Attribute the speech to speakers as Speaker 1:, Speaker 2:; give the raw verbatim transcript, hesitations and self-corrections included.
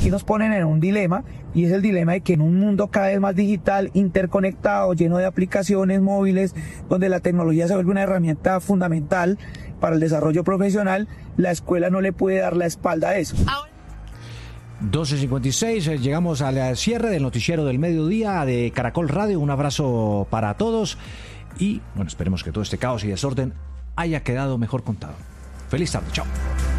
Speaker 1: aquí nos ponen en un dilema, y es el dilema de que en un mundo cada vez más digital, interconectado, lleno de aplicaciones móviles, donde la tecnología se vuelve una herramienta fundamental para el desarrollo profesional, la escuela no le puede dar la espalda a eso.
Speaker 2: doce cincuenta y seis, llegamos al cierre del noticiero del mediodía de Caracol Radio. Un abrazo para todos y bueno, esperemos que todo este caos y desorden haya quedado mejor contado. Feliz tarde, chao.